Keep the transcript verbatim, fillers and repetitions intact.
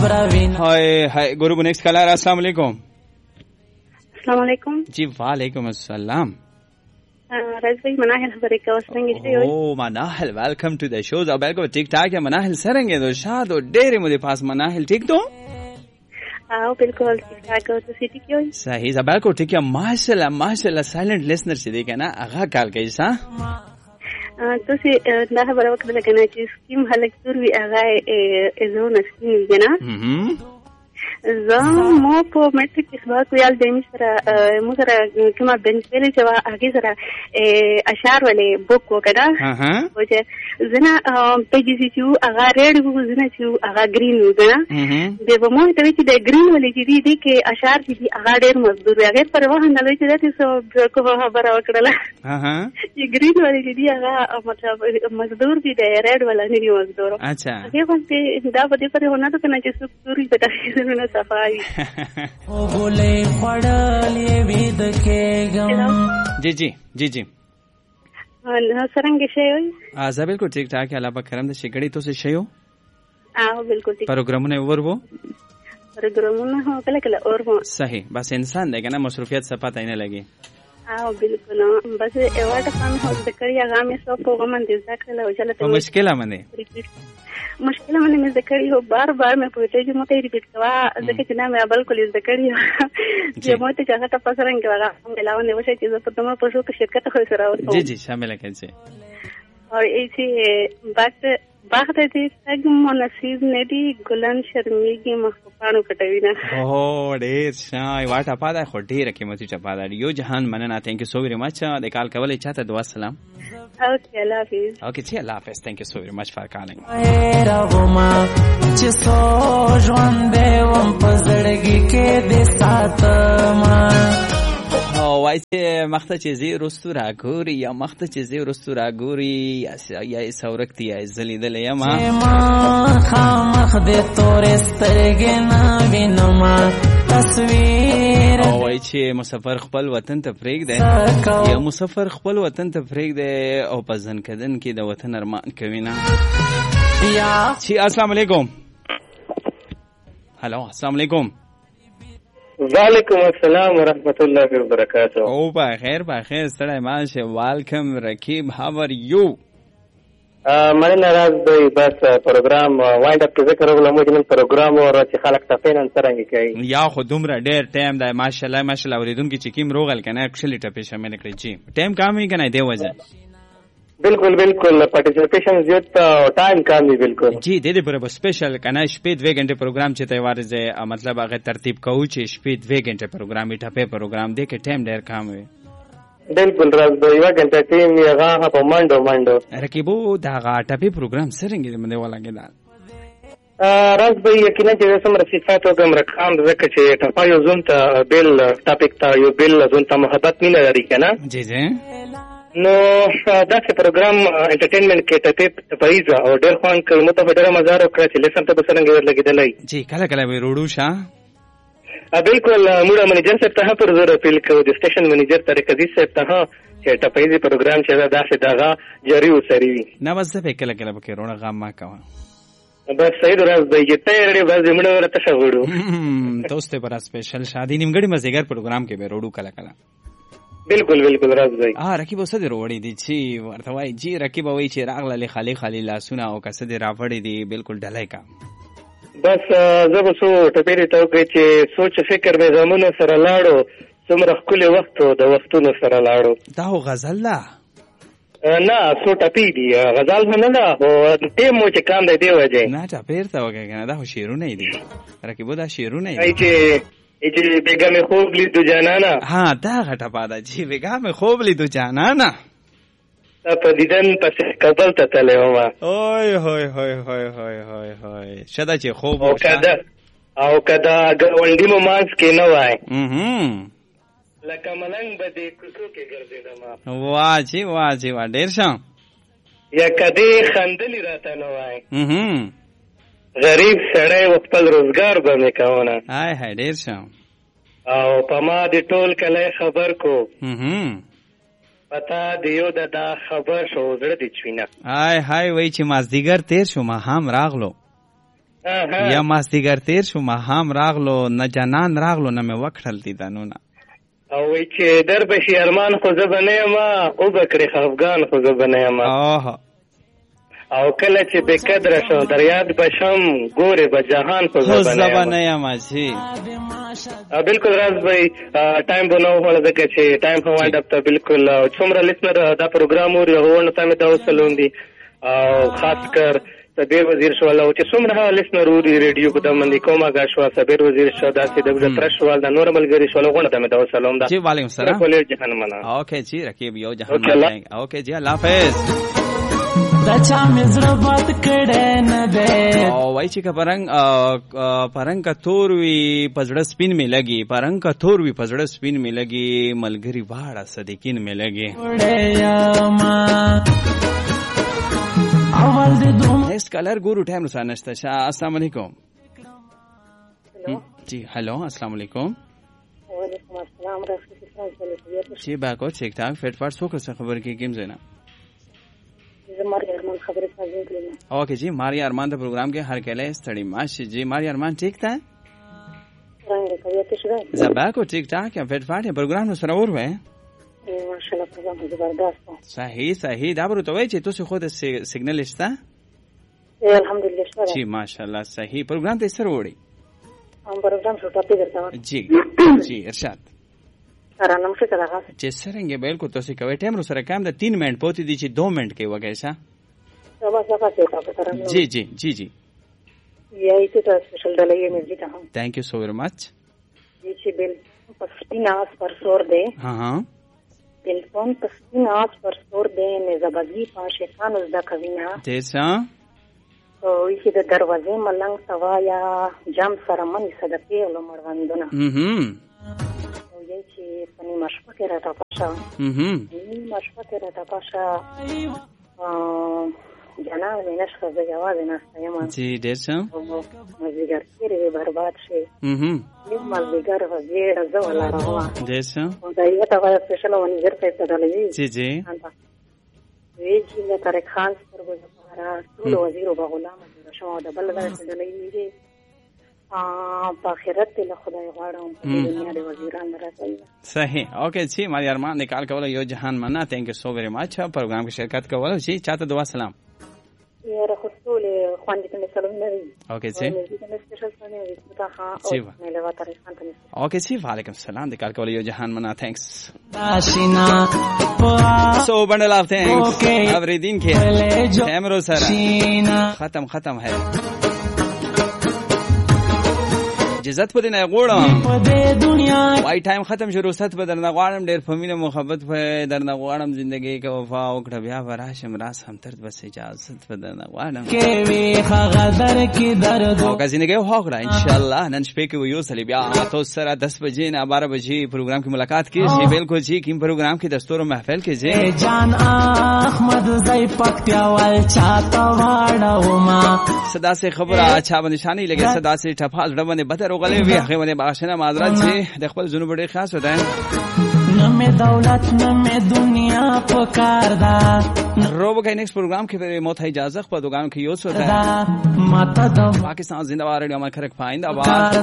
हाय हाय गुरु next colour अस्सलाम वालेकुम. अस्सलाम वालेकुम. जी वालेकुम अस्सलाम. राज भाई मनाहल खबरें का वसंगे शे होय. Oh मनाहल वेलकम टू द शो. अब बिल्कुल ठीक ठाक है मनाहल सरेंगे तो शाद और डेरे मुझे पास मनाहल ठीक तो आओ बिल्कुल ठीक ठाक हो तो सिटी की होय. सही है बिल्कुल ठीक है माशाल्लाह माशाल्लाह साइलेंट लिसनर से देखे ना आगा काल कैसा तो से ना खबर वक्त लगना कि स्कीम हलक दूर भी आगा ए जो नस्की जना हम्म زم مو په مټریک کې خلاص ویل د مشره مو سره کومه بنسپل چې وا هغه سره اشعار ولې بوک وکړه ها او چې زنه پیجی چې هغه ریډ وو زنه چې هغه گرین وو زنه د به مو ته چې د گرین ولې چې دي کې اشعار چې هغه ډېر مزدور هغه پر واه نه لوي چې د څه کومه خبره وکړه ها چې گرین ولې چې دي هغه مطلب مزدور دي د ریډ ولا نه دي مزدور اچھا هغه باندې دا په دې پرې ونه ته کنه چې څوک پوری ته نه صفائی او ګولې خړلې وید کېګم. जी जी जी जी ها سرنګ شي وي ا زه بالکل ٹھیک ٹھاک ہے الله پاک کرم دې شګړې تو څه شيو اه بالکل ٹھیک پروګرامونه ورو پروګرامونه هو کله کله اور وو صحیح بس انسان دغه نه مصروفیت څه پته نه لګي اه بالکل بس ایواټ فهم هو د کړی هغه مې سو په ومن دې ځکه له وجله په مشکله باندې مشکل باندې مې ذکرې هو بار بار مې پوښتې چې مو ته ریپیټ کوا ځکه چې نه مې بالکل ذکرې چې مو ته څنګه تاسو رنګ وغه ملاونه وشي چې په تمه په شو کې شرکت خو سره اوسه जी जी شامل کړئ और ऐसे बात बात دې څنګه مو نصیب نه دی ګلان شرمېږي مخپانو کټوینا او ډېر شای واټه پاده خو ډېر قیمتي چپا ده یو جهان مننه ثانک یو سو ویری مچ د کال کولې چاته دعا سلام اوکے الله حافظ اوکے چی الله حافظ ثانک یو سو ویری مچ فار کالینګ راوما چې سو ژوند دې وم پزړګي کې دې ساتما او وای چې مخته چې زی رستو را ګوري یا مخته چې زی رستو را ګوري یا سورکتی یا زلیدل یا ما خامخ دې تور سترګې نا وینما تصویر او وای چې مسافر خپل وطن ته پریږ دی یا مسافر خپل وطن ته پریږ دی او پزن کدن کې د وطن ارمان کوي نه یا چې السلام علیکم هلو السلام علیکم وعلیکم السلام ورحمۃ اللہ وبرکاتہ. او بخیر بخیر ستړی ماشه ویلکم رکیب هاو ار یو مننه ناراض دی بس پروګرام وایند اپ ذکر وکړم چې نن پروګرام اور چې خلک تفینن څنګه کوي یا خو دومره ډیر ټایم دی ماشاءالله ماشاءالله اوریدونکو چې کیم روغل کنه اکچولی ټپې شامل کړی جی ټایم کم وی کنه دی وجه بالکل بالکل پارټیسپیشن زیات ټایم کم دی بالکل جی د دې پر سپیشل کنه شپې دوه غنټه پروګرام چې تیوار زه مطلب هغه ترتیب کوو چې شپې دوه غنټه پروګرام ټپې پروګرام دی کې ټایم ډیر کم وي بالکل راز د یو غنټه ټیم یې هغه په منډو منډو رکیبو دا ټپې پروګرام څنګه دی منه ولا کېدا راز به یقینا چې سم صفات او کوم رقم ځکه چې ټپا یو زون ته بل ټاپک ته یو بل زون ته محبت نه لري کنه جی جی نو دا چې پروګرام انټرټینمنت کې ټپې پایزه او ډېر خوان کوي مو ته ډېر مزه راکړه چې لیسن ته بسنګ ورلګیدلای جی کله کله وی روډو شاه بالکل موږ منیجر صاحب ته پر زور اپیل کوو د سټیشن منیجر طریق عزیز صاحب ته چې ټپې پروګرام چې دا داسې دغه جاری وسري نه بس په کله کله به روڼه غام ما کا بس صحیح راز دی چې تیرې بس موږ ورته شغړو دوسته پر سپیشل شادي نیمګړی مزیګر پروګرام کې به روډو کله کله بالکل بالکل راز دی اه رکیب اوسه دی وروړي دي چې ورته وای جی رکیب وای چې راغله خالی خالی لاسونه او کسه دی راوړي دي بالکل ډلای کا بس زه به سو ټپېری ته کوي چې سوچ فکر به زمونږ سره لاړو څومره خپل وخت د وختونو سره لاړو دا غزل لا نه سو ټپې دی غزل نه نه او ټیم مو چې کام دی دی وځي نه ټپېر ته وګه کنه دا شعرونه دي رکیب دا شعرونه دي چې چې بیگا میں خوب لی دو جانانا ها دا غټه پاده چې بیگا میں خوب لی دو جانانا په دیدن پس کابل ته تللی وم اوی هوی هوی هوی هوی هوی هوی شته چې خوب او کده او کده ګاونډي مو مانس کې نه وای لکه ملنګ به دې کوڅو کې ګرځېدم واه چې واه چې واه ډېر ښه یا کدی خندلی راته نه وای غریب سړی و خپل روزګار به مې کوونه هاي هاي ډېر ښه او په ما دې ټول کلی خبر کو پتا د یو د دا خبر شو زړه دې چوینه هاي هاي وای چې مازدیګر تیر شو ما هم راغلو یا مازدیګر تیر شو ماښام راغلو نه جانان راغلو نه مې وکړل دیدنونه او وای چې در به شي ارمان خو زه به نه یم او به کړې خفګان خو زه به نه یم او کله چې بې قدره شم در یاد به شم ګورې به جهان خو زه به نه یم جی بالکل راز بھائی ټایم به نه وخوړه ځکه چې ټایم په وایډ اپ ته بالکل څومره لیسنر دا پروګرام اوري هغو ته مې دا وسلون دي او خاص کر سبیر وزیر شوال او چې څومره لیسنر اوري ریډیو په د باندې کومه غا شو سبیر وزیر شو داسې د بل شوال د نور ملګری شوال غوڼه ته مې دا وسلون دا جی وعلیکم السلام کولې جهان منا اوکے جی رقیب یو جهان منا اوکے جی الله حافظ دچا مزړه بد کړه نه ده او وای چې پرنګ پرنګ کا تور وی پزړه سپین می لګي پرنګ کا تور وی پزړه سپین می لګي ملګری واړه صدیقین می لګي اول دې دوم اس کلر ګورو ټایم رسا نشته شاه السلام علیکم جی هلو السلام علیکم وعلیکم السلام رحمت جی باکو ٹھیک ٹھاک فٹ فٹ سو کر خبر کی گیم زینا اوکے جی ماری ارمان دا پروگرام کے ہر کله ستړي ماشي جی ماری ارمان ٹھیک تھا زبا کو ٹھیک ٹھاک ہے فٹ فٹ پروگرام نو سره ور وې ماشاءالله پروگرام زبردست صحیح صحیح دا برو ته وای چې تاسو خود سیګنل شته الحمدلله شته جی ماشاءالله صحیح پروگرام ته سره وړي هم پروگرام شو ټاپی درته جی جی ارشاد سره نمشه کړه چې څنګه بالکل تاسو کوي ټایم سره کم د تین منټ پوتې دي چې دو منټ کې وګای ښه سبا سبا ته تاسو جی جی جی جی یا ایته تاسو سپیشل ډلې انرژي ته هم thank you so very much जी जी बिल पस्तीनास पर सोर दे हाँ हाँ बिल्कुल पस्तीनास पर सोर दे ने जबजी पाशे खान उस दा कविना जैसा तो इसी द दरवाजे मलंग सवाया जम सरमन सदके लो मड़वंदना हम्म یی چې پنی مشفه کې راته پاشا هم نی مشفه کې راته پاشا ا جناب مې نشو زه جواز نه ستایم جی ډیر څه مزګر کې برباد شي هم یو مزګر وځي زه ولا راو ډیر څه دا یو تا وایي سپیشل ونی زر ته تدلې جی جی وی چې له طارق خان سره وګورا ټول وزیر او غلام شو د بل ځای تدلې دي په آخرت له خدای غواړم په دنیا د وزیران راځي صحیح اوکے جی ماری ارمان نکال کول یو جهان منا thank you so very much پروگرام کې شرکت کول شي چاته دعا سلام یا رسول خوان دې ته سلام دی اوکے جی اوکے جی وعلیکم السلام نکال کول یو جهان منا थैंक्स سو بندل اف थैंक्स every दिन کې کیمرو سره ختم ختم ہے جزت په دې نه غوړم وای ټایم ختم شو رخصت به درنه غواړم ډېر فامینه محبت په درنه غواړم ژوندۍ کې وفا وکړه بیا وراشم راس هم ترد بس اجازت په درنه غواړم کې وی خغدر کې درد او کا ژوندۍ هوګړه ان شاء الله نن شپې کې یو سلی بیا تاسو سره دس بجې نه بارہ بجې پروګرام کې ملاقات کیږي بالکل جی کوم پروګرام کې دستور محفل کې جی جان احمد زئی پکتیا ول چاته واړو ما صدا سے خبر اچھا نشانی لګي صدا سے ټپال ډبنه بدر غلې وی هغه باندې باشنه معذرت چې د خپل زونو ډېر خاص وته نه مې دولت نه مې دنیا پکار دا روبو کا نیکسٹ پروگرام کې موت اجازه خپل دوکان کې یو څه وته ماته د پاکستان زندہ باد ریډیو ما خرک پاینده آباد